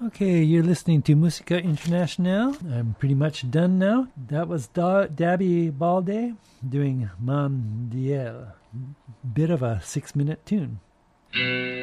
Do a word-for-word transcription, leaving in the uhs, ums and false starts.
Okay, you're listening to Musica Internationale. I'm pretty much done now. That was da- Dabby Balde doing Mondiale. Bit of a six-minute tune.